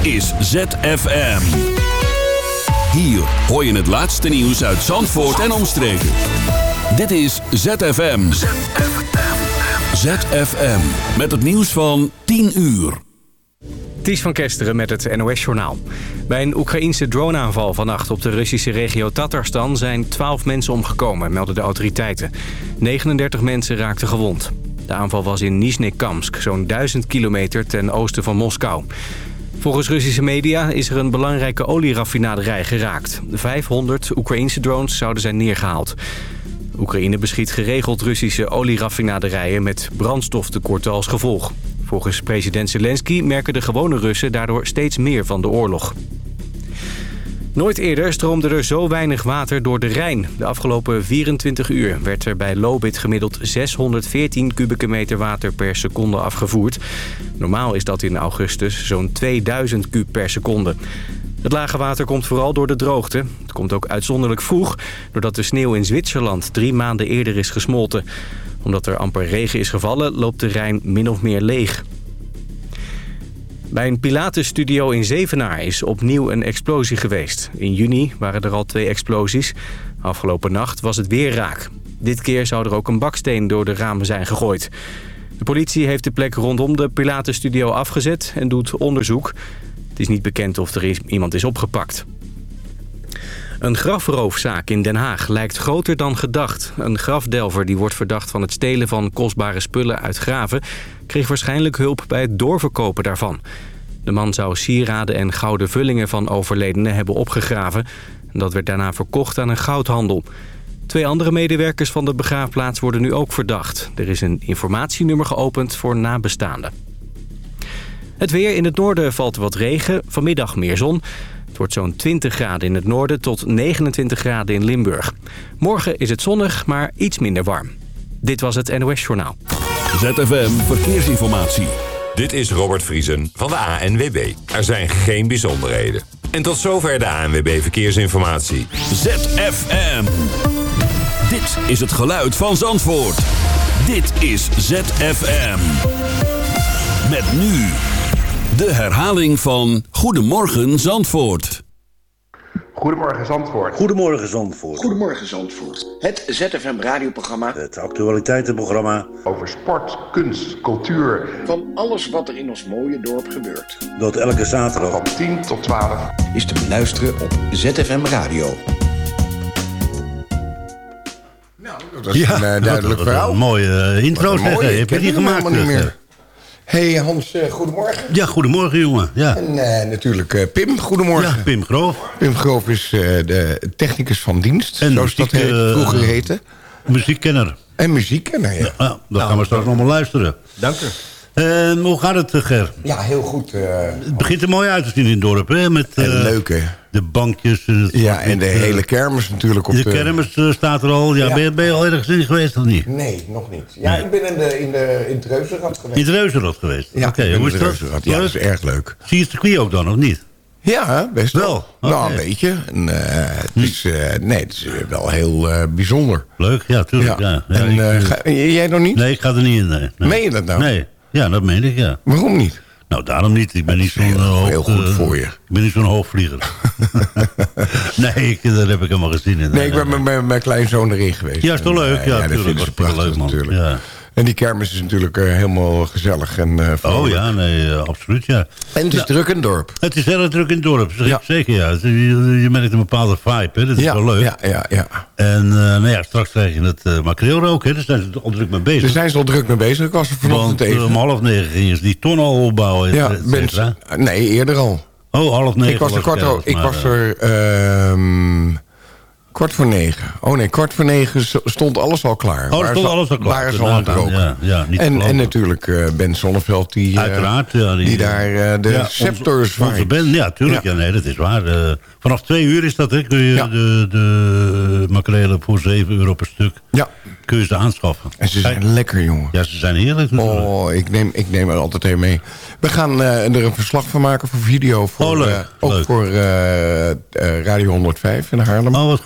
is ZFM. Hier hoor je het laatste nieuws uit Zandvoort en omstreken. Dit is ZFM. ZFM. Met het nieuws van 10 uur. Ties van Kesteren met het NOS-journaal. Bij een Oekraïense droneaanval vannacht op de Russische regio Tatarstan zijn 12 mensen omgekomen, melden de autoriteiten. 39 mensen raakten gewond. De aanval was in Nizhnekamsk, zo'n 1000 kilometer ten oosten van Moskou. Volgens Russische media is er een belangrijke olieraffinaderij geraakt. 500 Oekraïense drones zouden zijn neergehaald. Oekraïne beschiet geregeld Russische olieraffinaderijen met brandstoftekorten als gevolg. Volgens president Zelensky merken de gewone Russen daardoor steeds meer van de oorlog. Nooit eerder stroomde er zo weinig water door de Rijn. De afgelopen 24 uur werd er bij Lobith gemiddeld 614 kubieke meter water per seconde afgevoerd. Normaal is dat in augustus zo'n 2000 kub per seconde. Het lage water komt vooral door de droogte. Het komt ook uitzonderlijk vroeg, doordat de sneeuw in Zwitserland 3 maanden eerder is gesmolten. Omdat er amper regen is gevallen, loopt de Rijn min of meer leeg. Bij een Pilates-studio in Zevenaar is opnieuw een explosie geweest. In juni waren er al 2 explosies. Afgelopen nacht was het weer raak. Dit keer zou er ook een baksteen door de ramen zijn gegooid. De politie heeft de plek rondom de Pilates-studio afgezet en doet onderzoek. Het is niet bekend of er iemand is opgepakt. Een grafroofzaak in Den Haag lijkt groter dan gedacht. Een grafdelver die wordt verdacht van het stelen van kostbare spullen uit graven kreeg waarschijnlijk hulp bij het doorverkopen daarvan. De man zou sieraden en gouden vullingen van overledenen hebben opgegraven. Dat werd daarna verkocht aan een goudhandel. 2 andere medewerkers van de begraafplaats worden nu ook verdacht. Er is een informatienummer geopend voor nabestaanden. Het weer: in het noorden valt wat regen, vanmiddag meer zon. Het wordt zo'n 20 graden in het noorden tot 29 graden in Limburg. Morgen is het zonnig, maar iets minder warm. Dit was het NOS Journaal. ZFM Verkeersinformatie. Dit is Robert Vriesen van de ANWB. Er zijn geen bijzonderheden. En tot zover de ANWB Verkeersinformatie. ZFM. Dit is het geluid van Zandvoort. Dit is ZFM. Met nu de herhaling van Goedemorgen Zandvoort. Goedemorgen Zandvoort. Goedemorgen Zandvoort. Goedemorgen Zandvoort. Het ZFM radioprogramma. Het actualiteitenprogramma. Over sport, kunst, cultuur. Van alles wat er in ons mooie dorp gebeurt. Dat elke zaterdag Van 10 tot 12. Is te beluisteren op ZFM Radio. Nou, dat is een duidelijk verhaal. Een mooie intro zeggen. Heb je die gemaakt? Niet meer. Hey Hans, goedemorgen. Ja, goedemorgen jongen. Ja. En natuurlijk Pim, goedemorgen. Ja, Pim Groof. Pim Groof is de technicus van dienst, en zoals dat vroeger heette. Muziekkenner. En muziekkenner, ja. Ja, daar gaan we straks nog maar luisteren. Dank u. Hoe gaat het, Ger? Ja, heel goed. Het begint er mooi uit te zien in het dorp, hè? Met leuk, hè? de bankjes. En de hele kermis natuurlijk. De kermis staat er al. Ja, Ja. Ben je al ergens in geweest of niet? Nee, nog niet. Ja, Nee. ik ben in het Reuzenrad geweest. In het Reuzenrad geweest? Ja, Oké, hoe is dat? Ja, dat is erg leuk. Zie je het circuit ook dan, of niet? Ja, best wel. Wel? Nou, Oké. een beetje. En, het is wel heel bijzonder. Leuk, ja, tuurlijk. Ja. Ja, En, jij nog niet? nee, ik ga er niet in. Nee. Meen je dat nou? Nee, ja, dat meen ik, ja. Waarom niet? Nou, daarom niet. Ik ben niet zo'n heel goed voor je. Ik ben niet zo'n hoogvlieger. Nee, daar heb ik helemaal gezien in. Nee, ik ben met mijn kleinzoon erin geweest. Ja, is toch leuk? Ja, dat natuurlijk. vinden ze Was prachtig leuk, man. natuurlijk. Ja. En die kermis is natuurlijk helemaal gezellig. En, Oh vrolijk. ja, nee, absoluut, ja. En het is druk in het dorp. Het is heel druk in het dorp, zeg Ja. ik zeker, ja. Je merkt een bepaalde vibe, hè. Dat is wel leuk. Ja. En nou ja, straks krijg je het makreelrook, hè. Daar zijn ze al druk mee bezig. Daar zijn ze al druk mee bezig. Ik was er vanochtend Want even. om 8:30 gingen ze die ton al opbouwen. Ja, et cetera. nee, eerder al. Oh, 8:30. Ik was er kwart voor 9. Oh nee, 8:45 stond alles al klaar. Oh, stond alles al klaar. Waren ze al aan het roken. Ja, niet en natuurlijk Ben Sonneveld, die, uiteraard, ja, die daar de scepter zwaait. Onze Ben, ja, tuurlijk. Ja. Nee, dat is waar. Vanaf 2 uur is dat, hè. Kun je de makrelen voor €7 per stuk. Ja. Kun je ze aanschaffen. En ze zijn lekker, jongen. Ja, ze zijn heerlijk natuurlijk. Oh, ik neem er altijd een mee. We gaan er een verslag van maken voor video. Voor, leuk. ook leuk. voor Radio 105 in Haarlem. Oh, wat goed.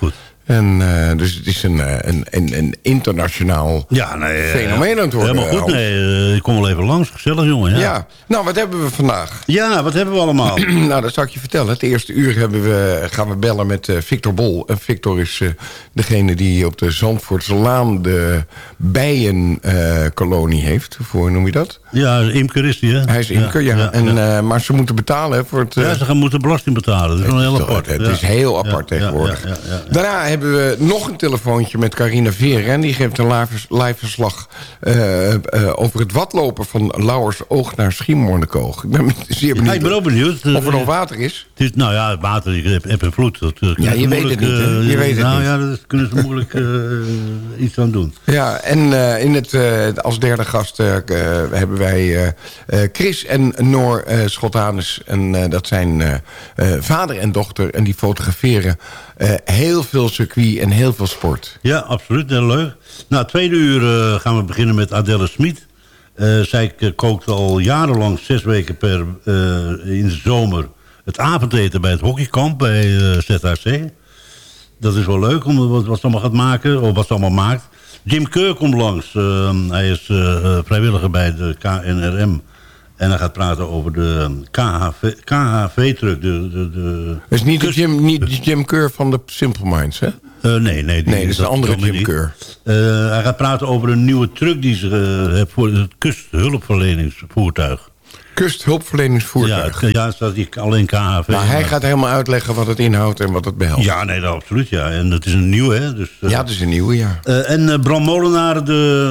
En dus het is een internationaal fenomeen aan het worden. Helemaal goed, ik kom wel even langs. Gezellig, jongen. Ja. Nou, wat hebben we vandaag? Ja, wat hebben we allemaal? Nou, dat zal ik je vertellen. Het eerste uur gaan we bellen met Victor Bol. En Victor is degene die op de Zandvoortselaan de bijenkolonie heeft. Hoe noem je dat? Ja, imker is die, hè? Hij is imker, ja. Maar ze moeten betalen hè, voor het... Ja, ze moeten belasting betalen. Dat is wel heel apart. Het is heel apart tegenwoordig. Ja. Daarna hebben we nog een telefoontje met Carina Veren. En die geeft een live verslag over het watlopen van Lauwersoog naar Schiermonnikoog. Ik ben zeer benieuwd. Ik ben ook benieuwd. Of er nog water is. Het is water, je hebt een vloed. Je weet het niet, hè? Je weet het niet. Ja, daar kunnen ze moeilijk iets aan doen. Ja, en als derde gast hebben wij Chris en Noor Schotanus. En dat zijn vader en dochter. En die fotograferen heel veel circuit en heel veel sport. Ja, absoluut. Heel leuk. Nou, tweede uur gaan we beginnen met Adelle Smit. Zij kookt al jarenlang 6 weken in de zomer het avondeten bij het hockeykamp bij ZHC. Dat is wel leuk om wat ze allemaal gaat maken, of wat ze allemaal maakt. Jim Keur komt langs. Hij is vrijwilliger bij de KNRM. En hij gaat praten over de KHV-truck. Dat is niet de Jim Keur van de Simple Minds, hè? Nee, dat is een andere Jim Keur. Hij gaat praten over een nieuwe truck die ze hebben voor het kusthulpverleningsvoertuig. Kusthulpverleningsvoertuig. Ja, staat die alleen KHV. Maar hij gaat helemaal uitleggen wat het inhoudt en wat het behelst. Ja, nee, dat absoluut, ja. En dat is een nieuwe, hè. Dus, ja, het is een nieuwe, ja. En Bram Molenaar,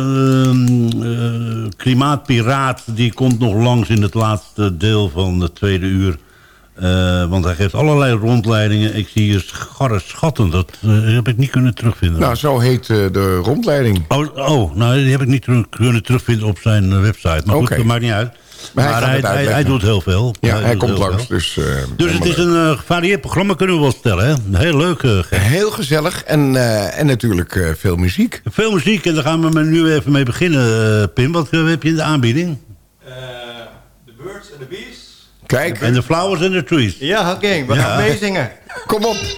de klimaatpiraat, die komt nog langs in het laatste deel van het tweede uur. Want hij geeft allerlei rondleidingen. Ik zie hier schatten. Dat heb ik niet kunnen terugvinden. Nou, zo heet de rondleiding. Nou, die heb ik niet kunnen terugvinden op zijn website. Maar goed, dat maakt niet uit. Maar hij doet heel veel. Ja, hij komt langs. Dus het is een gevarieerd programma, kunnen we wel stellen. Hè? Heel leuk. Heel gezellig en natuurlijk veel muziek. Veel muziek en daar gaan we nu even mee beginnen. Pim, wat heb je in de aanbieding? The Birds and the Bees. Kijk. En de Flowers and the Trees. Ja, oké. We gaan meezingen. Kom op.